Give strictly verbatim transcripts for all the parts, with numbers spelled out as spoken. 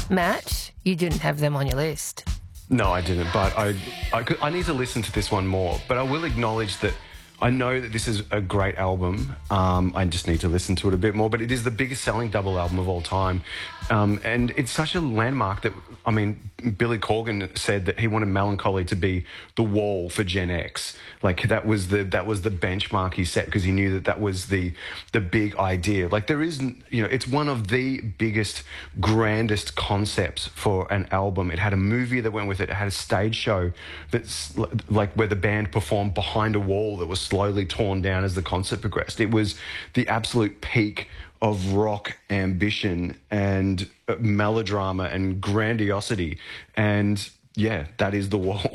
Matt, you didn't have them on your list. No, I didn't, but I, I, could, I need to listen to this one more. But I will acknowledge that I know that this is a great album. Um, I just need to listen to it a bit more. But it is the biggest selling double album of all time. Um, and it's such a landmark that, I mean, Billy Corgan said that he wanted Melancholy to be the wall for Gen X. Like that was the that was the benchmark he set because he knew that that was the the big idea. Like there isn't, you know, it's one of the biggest, grandest concepts for an album. It had a movie that went with it. It had a stage show that's like where the band performed behind a wall that was slowly torn down as the concert progressed. It was the absolute peak of rock ambition and melodrama and grandiosity. And yeah, that is The Wall.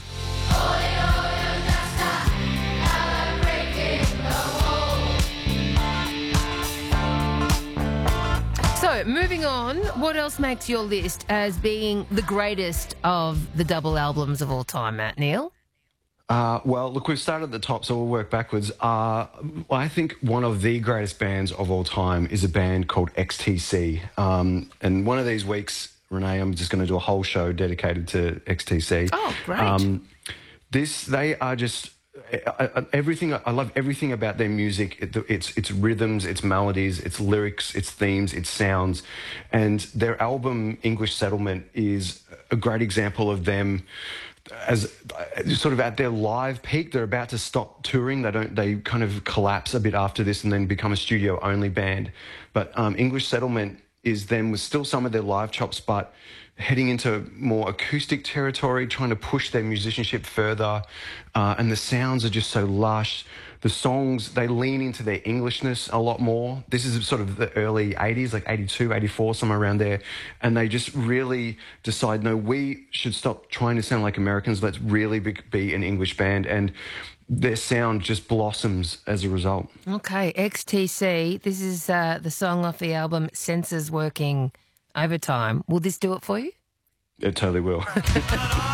So, moving on, what else makes your list as being the greatest of the double albums of all time, Matt Neal? Uh, well, look, we've started at the top, so we'll work backwards. Uh, I think one of the greatest bands of all time is a band called X T C. Um, and one of these weeks, Renee, I'm just going to do a whole show dedicated to X T C. Oh, great. Um, this, they are just... I, I, everything I love everything about their music. It, it's its rhythms, its melodies, its lyrics, its themes, its sounds, and their album English Settlement is a great example of them as sort of at their live peak. They're about to stop touring. They don't. They kind of collapse a bit after this and then become a studio only band. But um, English Settlement is them with still some of their live chops, but heading into more acoustic territory, trying to push their musicianship further. Uh, and the sounds are just so lush. The songs, they lean into their Englishness a lot more. This is sort of the early eighties, like eighty-two, eighty-four, somewhere around there. And they just really decide, no, we should stop trying to sound like Americans. Let's really be, be an English band. And their sound just blossoms as a result. Okay, X T C, this is uh, the song off the album Senses Working Overtime. Will this do it for you? It totally will.